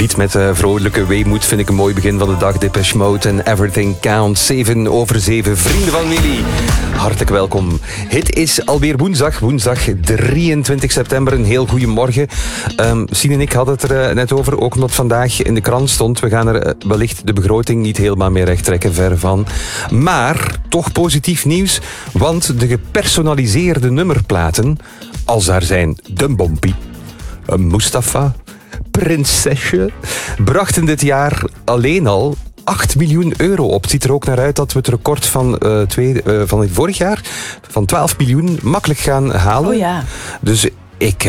Lied met vrolijke weemoed vind ik een mooi begin van de dag. Depeche Mode en Everything Counts. 7 over 7, vrienden van Willy. Hartelijk welkom. Het is alweer woensdag 23 september. Een heel goede morgen. Sien en ik hadden het er net over, ook omdat vandaag in de krant stond. We gaan er wellicht de begroting niet helemaal meer recht trekken, ver van. Maar toch positief nieuws, want de gepersonaliseerde nummerplaten, als daar zijn Dumbompie, Mustafa, Prinsesje, brachten dit jaar alleen al 8 miljoen euro op. Het ziet er ook naar uit dat we het record van vorig jaar, van 12 miljoen, makkelijk gaan halen. Oh ja. Dus ik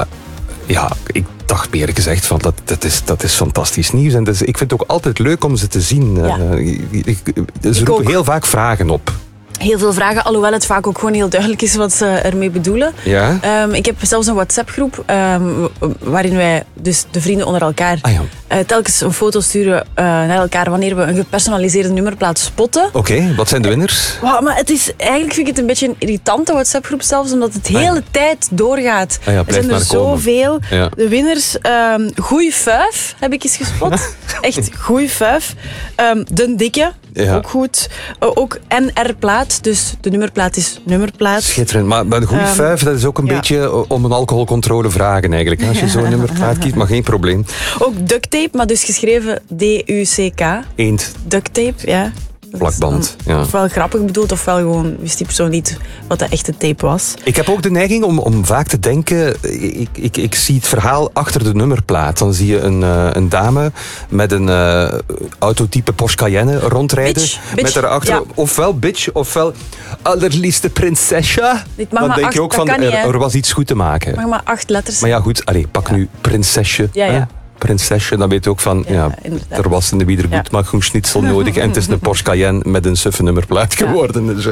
dacht meer gezegd van dat is fantastisch nieuws. En dus, ik vind het ook altijd leuk om ze te zien. Ja. Ze roepen heel vaak vragen op. Heel veel vragen, alhoewel het vaak ook gewoon heel duidelijk is wat ze ermee bedoelen. Ja? Ik heb zelfs een WhatsApp-groep waarin wij, dus de vrienden onder elkaar, telkens een foto sturen naar elkaar wanneer we een gepersonaliseerde nummerplaat spotten. Oké, wat zijn de winnaars? Wow, maar eigenlijk vind ik het een beetje een irritante WhatsApp-groep zelfs, omdat het de hele tijd doorgaat. Er zijn er zoveel. Ja. De winnaars, Goeie Fuif heb ik eens gespot. Echt Goeie Fuif. De Dikke, ook goed. Ook NR-plaat, dus de nummerplaat is nummerplaat. Schitterend, maar de Goeie Fuif, dat is ook een beetje om een alcoholcontrole vragen eigenlijk. Als je zo'n nummerplaat kiest, maar geen probleem. Ook duct tape, maar dus geschreven D-U-C-K. Eend. Duct tape, ja. Plakband, ja. Ofwel grappig bedoeld, ofwel gewoon wist die persoon niet wat de echte tape was. Ik heb ook de neiging om vaak te denken, ik zie het verhaal achter de nummerplaat. Dan zie je een dame met een autotype Porsche Cayenne rondrijden. Bitch. Met daarachter ofwel bitch, ofwel allerliefste prinsesje. Dan denk je ook van, er was iets goed te maken. Mag maar 8 letters. Maar ja goed, pak nu prinsesje. Ja. Prinsesje, dan weet je ook van, er was een wiedergoed, maar goed schnitzel nodig. En het is een Porsche Cayenne met een suffe nummerplaat geworden. Dus,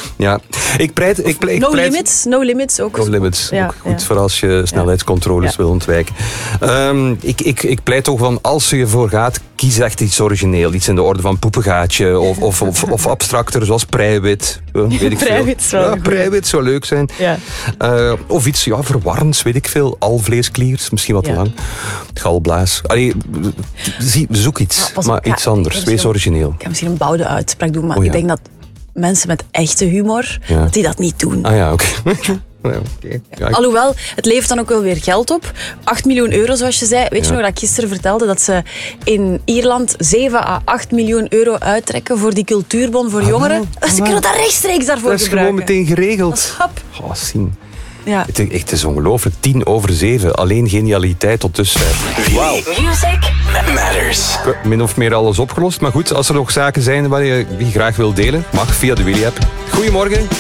No limits ook. No limits, ook goed voor als je snelheidscontroles wil ontwijken. Ik pleit toch van, als je ervoor gaat, kies echt iets origineel. Iets in de orde van Poepengaatje of abstracter, zoals Preiwit. Weet ik veel. Preiwit zou leuk zijn. Ja. Of iets verwarrends, weet ik veel. Alvleeskliers, misschien wat te lang. Galblaas. Zoek iets, maar iets anders. Wees origineel. Ik ga misschien een bouwde uitspraak doen, maar ik denk dat mensen met echte humor, dat die dat niet doen. Ah ja, oké. Alhoewel, het levert dan ook wel weer geld op. 8 miljoen euro, zoals je zei. Weet je nog dat ik gisteren vertelde dat ze in Ierland 7 à 8 miljoen euro uittrekken voor die cultuurbon voor jongeren? Ze kunnen dat rechtstreeks daarvoor gebruiken. Dat is gewoon meteen geregeld. Dat is hap. Zien. Ja. Het is ongelooflijk. 10 over 7. Alleen genialiteit tot dusver. Wow. Music matters. Min of meer alles opgelost. Maar goed, als er nog zaken zijn waar je die graag wil delen, mag via de Willy-app. Goedemorgen.